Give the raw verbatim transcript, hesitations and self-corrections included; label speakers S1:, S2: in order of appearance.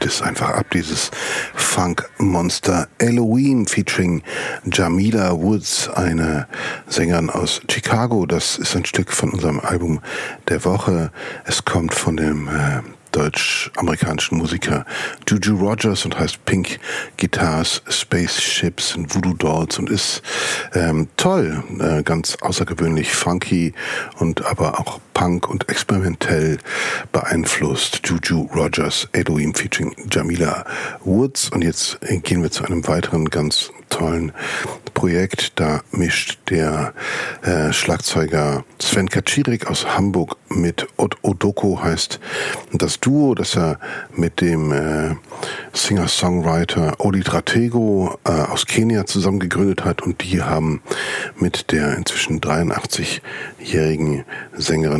S1: es einfach ab, dieses Funk-Monster Elohim featuring Jamila Woods, eine Sängerin aus Chicago. Das ist ein Stück von unserem Album der Woche. Es kommt von dem äh, deutsch-amerikanischen Musiker Juju Rogers und heißt Pink Guitars, Spaceships und Voodoo Dolls und ist ähm, toll, äh, ganz außergewöhnlich funky und aber auch Punk und experimentell beeinflusst. Juju Rogers, Elohim featuring Jamila Woods. Und jetzt gehen wir zu einem weiteren ganz tollen Projekt. Da mischt der äh, Schlagzeuger Sven Kaczyrik aus Hamburg mit Od Odoko, heißt das Duo, das er mit dem äh, Singer-Songwriter Oli Tratego äh, aus Kenia zusammen gegründet hat, und die haben mit der inzwischen dreiundachtzig-jährigen Sängerin